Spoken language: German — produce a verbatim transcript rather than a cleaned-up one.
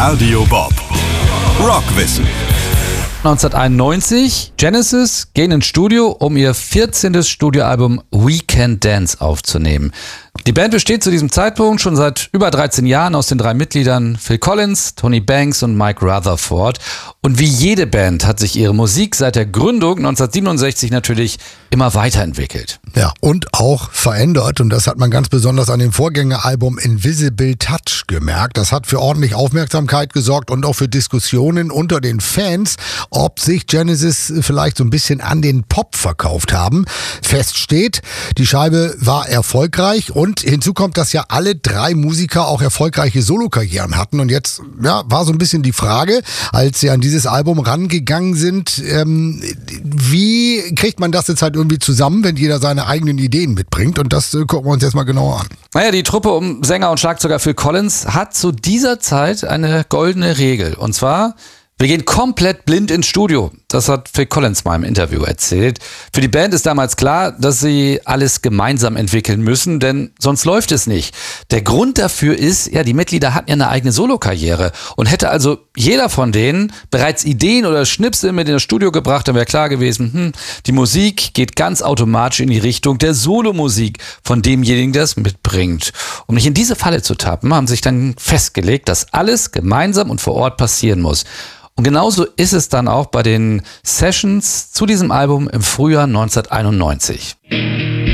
Radio Bob. Rockwissen. neunzehnhunderteinundneunzig, Genesis gehen ins Studio, um ihr vierzehntes Studioalbum We Can Dance aufzunehmen. Die Band besteht zu diesem Zeitpunkt schon seit über dreizehn Jahren aus den drei Mitgliedern Phil Collins, Tony Banks und Mike Rutherford. Und wie jede Band hat sich ihre Musik seit der Gründung neunzehnhundertsiebenundsechzig natürlich immer weiterentwickelt. Ja, und auch verändert. Und das hat man ganz besonders an dem Vorgängeralbum Invisible Touch gemerkt. Das hat für ordentlich Aufmerksamkeit gesorgt und auch für Diskussionen unter den Fans, ob sich Genesis vielleicht so ein bisschen an den Pop verkauft haben. Fest steht, die Scheibe war erfolgreich und hinzu kommt, dass ja alle drei Musiker auch erfolgreiche Solokarrieren hatten. Und jetzt ja, war so ein bisschen die Frage, als sie an dieses Album rangegangen sind, ähm, wie kriegt man das jetzt halt irgendwie zusammen, wenn jeder seine eigenen Ideen mitbringt? Und das äh, gucken wir uns jetzt mal genauer an. Naja, die Truppe um Sänger und Schlagzeuger Phil Collins hat zu dieser Zeit eine goldene Regel. Und zwar: wir gehen komplett blind ins Studio. Das hat Phil Collins mal im Interview erzählt. Für die Band ist damals klar, dass sie alles gemeinsam entwickeln müssen, denn sonst läuft es nicht. Der Grund dafür ist, ja, die Mitglieder hatten ja eine eigene Solokarriere und hätte also jeder von denen bereits Ideen oder Schnipsel mit in das Studio gebracht, dann wäre klar gewesen, hm, die Musik geht ganz automatisch in die Richtung der Solomusik von demjenigen, der es mitbringt. Um nicht in diese Falle zu tappen, haben sich dann festgelegt, dass alles gemeinsam und vor Ort passieren muss. Und genauso ist es dann auch bei den Sessions zu diesem Album im Frühjahr neunzehnhunderteinundneunzig.